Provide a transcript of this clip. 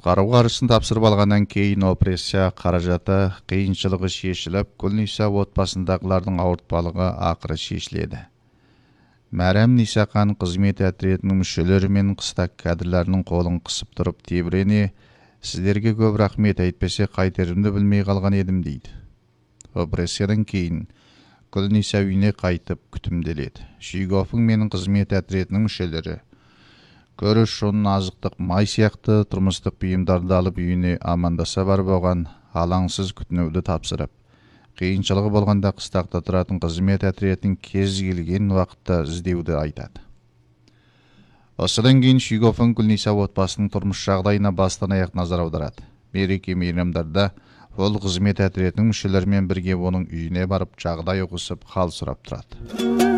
Құтқару қаржысын тапсырып алғаннан кейін опрессия қаражаты қиыншылығы шешіліп, Гүлниса отбасындағылардың ауыртпалығы ақыры шешіледі. Мәрәм Нисақан қызмет әтретін мүшелері мен қыста кәдірлерінің қолын қысып тұрып тебірене, сіздерге көп рахмет, әйтпесе қайтерімді білмей қалған едім дейді. Опрессиядан кейін Гүлниса үйіне қайтып күтімделеді. Шүйгофың менің қызмет әтретінің мүшелері көріш, ұн, азықтық, май сияқты тұрмыстық бұйымдарды алып үйіне амандаса барып оған алаңсыз күтінуді тапсырып, қиыншылығы болғанда қыстақта тұратын қызмет әтретін кез келген уақытта іздеуді айтады. Осыдан кейін Шүйгофың Гүлниса отбасының тұрмыс жағдайына бастан аяқ назар аударады. Мереке мейрамдарда ол қызмет әтретінің мүшелерімен бірге оның үйіне барып жағдай ұғысып, хал сұрап тұрады.